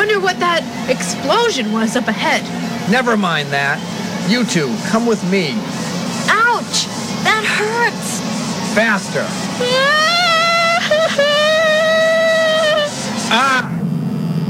wonder what that explosion was up ahead. Never mind that. You two, come with me. Ouch! That hurts! Faster. Ah!